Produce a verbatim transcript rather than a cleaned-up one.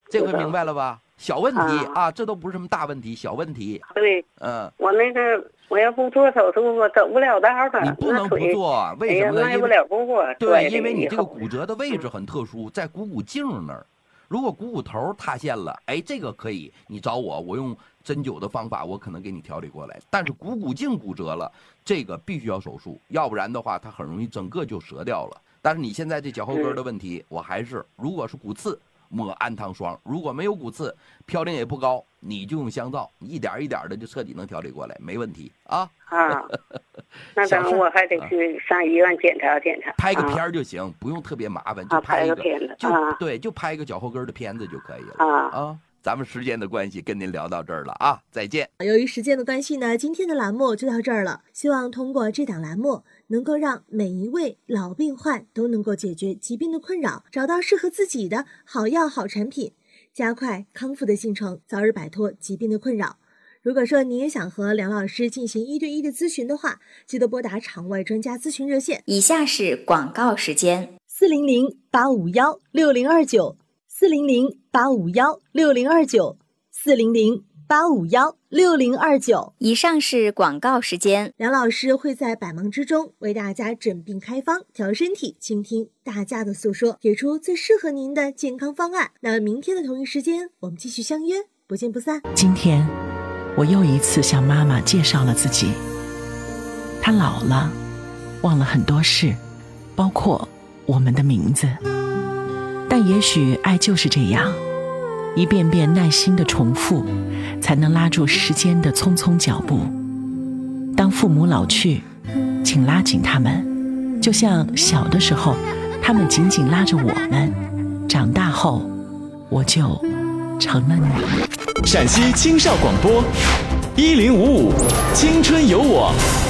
这回明白了吧？小问题 啊, 啊，这都不是什么大问题，小问题。 对， 嗯， 我那个我要不做手术，我走不了道了。 你不能不做，为什么呢？ 迈不了步啊。 对，因为你这个骨折的位置很特殊，在股骨颈那儿。如果股骨头塌陷了，哎，这个可以，你找我，我用针灸的方法，我可能给你调理过来。但是股骨颈骨折了，这个必须要手术，要不然的话，它很容易整个就折掉了。但是你现在这脚后跟的问题，嗯、我还是，如果是骨刺，抹氨糖霜；如果没有骨刺，嘌呤也不高，你就用香皂，一点一点的就彻底能调理过来，没问题啊。 啊，那等我还得去上医院检查检查， 拍个片就行，啊、不用特别麻烦，就拍一个，个片子就、啊、对，就拍一个脚后跟的片子就可以了啊啊。咱们时间的关系，跟您聊到这儿了啊，再见。 由于时间的关系呢，今天的栏目就到这儿了。希望通过这档栏目，能够让每一位老病患都能够解决疾病的困扰，找到适合自己的好药好产品，加快康复的进程，早日摆脱疾病的困扰。如果说你也想和梁老师进行一对一的咨询的话，记得拨打场外专家咨询热线。 以下是广告时间： 四零零八五幺六零二九。四零零八五幺六零二九，四零零八五幺六零二九。 以上是广告时间。 梁老师会在百忙之中为大家诊病开方，调身体，倾听大家的诉说，给出最适合您的健康方案。那明天的同一时间，我们继续相约，不见不散。 今天，我又一次向妈妈介绍了自己。她老了，忘了很多事，包括我们的名字。但也许爱就是这样，一遍遍耐心的重复，才能拉住时间的匆匆脚步。当父母老去，请拉紧他们，就像小的时候，他们紧紧拉着我们。长大后，我就成了你。 陕西青少广播，一零五五，青春有我。